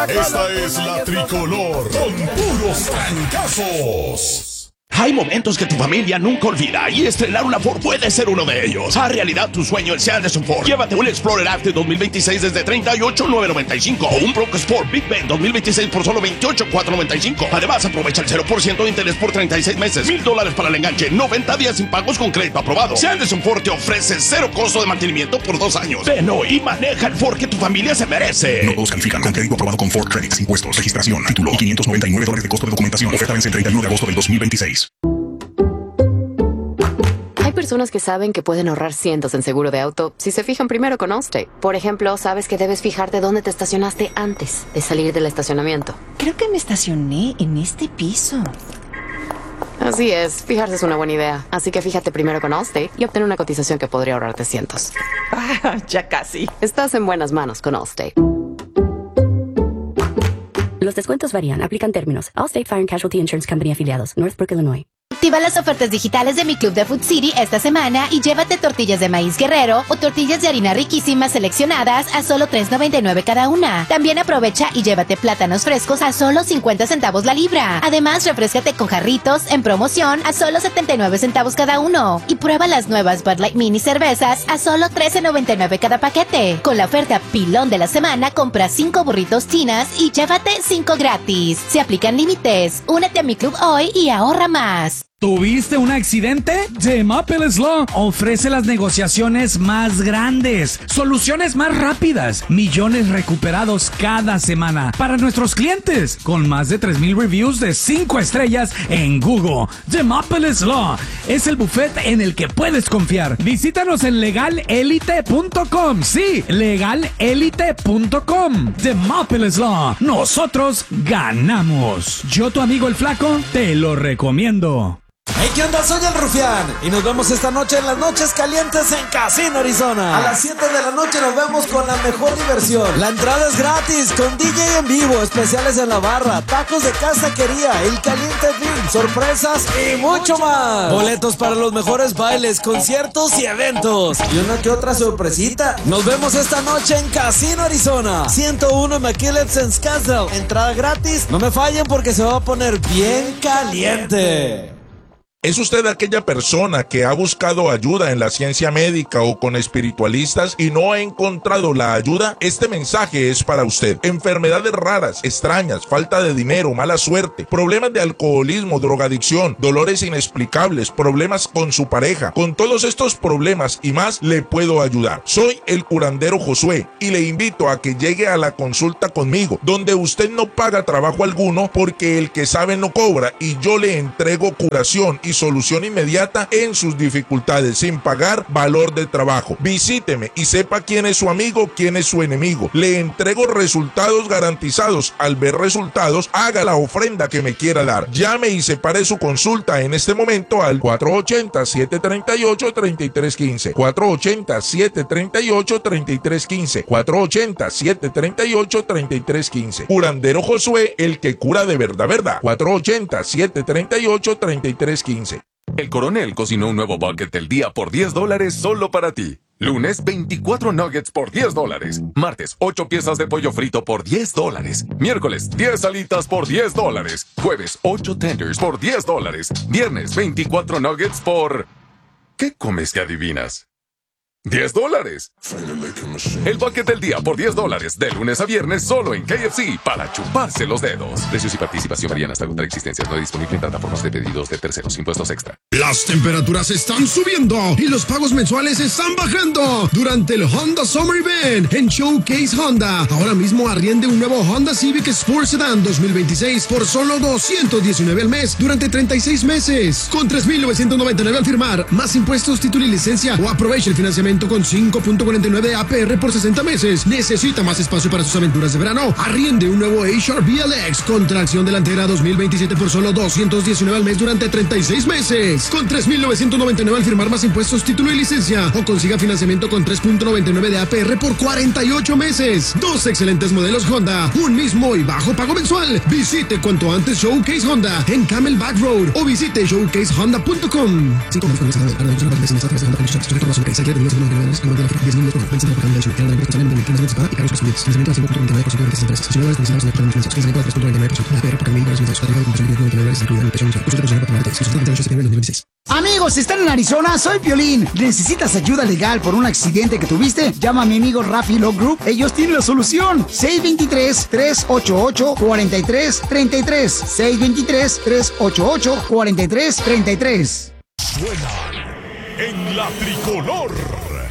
Esta es la tricolor con puros trancazos. Hay momentos que tu familia nunca olvida y estrenar una Ford puede ser uno de ellos. Haz realidad tu sueño en Sanderson Ford. Llévate un Explorer Active 2026 desde $38,995 o un Bronco Sport Big Bend 2026 por solo $28,495. Además, aprovecha el 0% de interés por 36 meses, $1,000 para el enganche, 90 días sin pagos con crédito aprobado. Sanderson Ford te ofrece cero costo de mantenimiento por 2 años. Ven hoy y maneja el Ford que tu familia se merece. No todos califican. Con crédito aprobado con Ford Credits, impuestos, registración, título y $599 de costo de documentación. Oferta vence el 31 de agosto del 2026. Hay personas que saben que pueden ahorrar cientos en seguro de auto si se fijan primero con Allstate. Por ejemplo, sabes que debes fijarte dónde te estacionaste antes de salir del estacionamiento. Creo que me estacioné en este piso. Así es, fijarse es una buena idea. Así que fíjate primero con Allstate y obtén una cotización que podría ahorrarte cientos. Ya casi. Estás en buenas manos con Allstate. Los descuentos varían. Aplican términos. Allstate Fire and Casualty Insurance Company afiliados. Northbrook, Illinois. Activa las ofertas digitales de mi club de Food City esta semana y llévate tortillas de maíz Guerrero o tortillas de harina riquísimas seleccionadas a solo $3.99 cada una. También aprovecha y llévate plátanos frescos a solo 50 centavos la libra. Además, refréscate con jarritos en promoción a solo 79 centavos cada uno. Y prueba las nuevas Bud Light Mini cervezas a solo $13.99 cada paquete. Con la oferta pilón de la semana, compra 5 burritos tinas y llévate 5 gratis. Se aplican límites. Únete a mi club hoy y ahorra más. ¿Tuviste un accidente? The Maples Law ofrece las negociaciones más grandes, soluciones más rápidas, millones recuperados cada semana para nuestros clientes, con más de 3,000 reviews de 5 estrellas en Google. The Maples Law es el buffet en el que puedes confiar. Visítanos en legalelite.com. Sí, legalelite.com. The Maples Law. Nosotros ganamos. Yo, tu amigo el Flaco, te lo recomiendo. Hey, ¿qué onda? Soy el Rufián y nos vemos esta noche en las Noches Calientes en Casino Arizona. A las 7 de la noche nos vemos con la mejor diversión. La entrada es gratis, con DJ en vivo, especiales en la barra, tacos de casaquería, el caliente drink, sorpresas y mucho más. Boletos para los mejores bailes, conciertos y eventos. Y una que otra sorpresita. Nos vemos esta noche en Casino Arizona, 101 McKillets en Scottsdale. Entrada gratis. No me fallen porque se va a poner bien caliente. ¿Es usted aquella persona que ha buscado ayuda en la ciencia médica o con espiritualistas y no ha encontrado la ayuda? Este mensaje es para usted. Enfermedades raras, extrañas, falta de dinero, mala suerte, problemas de alcoholismo, drogadicción, dolores inexplicables, problemas con su pareja. Con todos estos problemas y más le puedo ayudar. Soy el curandero Josué y le invito a que llegue a la consulta conmigo, donde usted no paga trabajo alguno porque el que sabe no cobra y yo le entrego curación y solución inmediata en sus dificultades sin pagar valor de trabajo. Visíteme y sepa quién es su amigo, quién es su enemigo. Le entrego resultados garantizados. Al ver resultados, haga la ofrenda que me quiera dar. Llame y separe su consulta en este momento al 480-738-3315. 480-738-3315. 480-738-3315. Curandero Josué, el que cura de verdad, verdad. 480-738-3315. El Coronel cocinó un nuevo bucket del día por $10 solo para ti. Lunes, 24 nuggets por $10. Martes, 8 piezas de pollo frito por $10. Miércoles, 10 alitas por $10. Jueves, 8 tenders por $10. Viernes, 24 nuggets por... ¿Qué comes que adivinas? $10. El bucket del día por $10 de lunes a viernes solo en KFC para chuparse los dedos. Precios y participación varían hasta agotar existencias. No disponible en plataformas de pedidos de terceros. Impuestos extra. Las temperaturas están subiendo y los pagos mensuales están bajando durante el Honda Summer Event en Showcase Honda. Ahora mismo arriende un nuevo Honda Civic Sport Sedan 2026 por solo $219 al mes durante 36 meses con $3,999 al firmar, más impuestos, título y licencia, o aproveche el financiamiento con 5.49 APR por 60 meses. ¿Necesita más espacio para sus aventuras de verano? Arriende un nuevo HRV LX con tracción delantera 2027 por solo $219 al mes durante 36 meses. Con $3,999 al firmar, más impuestos, título y licencia. O consiga financiamiento con 3.99 de APR por 48 meses. Dos excelentes modelos Honda, un mismo y bajo pago mensual. Visite cuanto antes Showcase Honda en Camelback Road o visite showcasehonda.com. Amigos, ¿están en Arizona? Soy Piolín. ¿Necesitas ayuda legal por un accidente que tuviste? Llama a mi amigo Rafi Law Group. Ellos tienen la solución. 623-388-4333. 623-388-4333. Suenan en la tricolor.